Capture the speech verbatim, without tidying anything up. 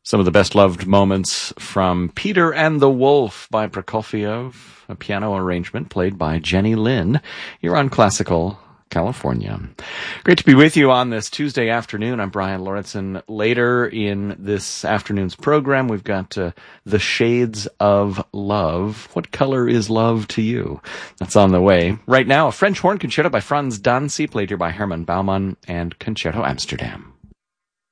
Some of the best-loved moments from Peter and the Wolf by Prokofiev, a piano arrangement played by Jenny Lin. You're on Classical California. Great to be with you on this Tuesday afternoon. I'm Brian Lauritsen. Later in this afternoon's program, we've got uh, The Shades of Love. What color is love to you? That's on the way. Right now, a French horn concerto by Franz Dancy, played here by Hermann Baumann and Concerto Amsterdam.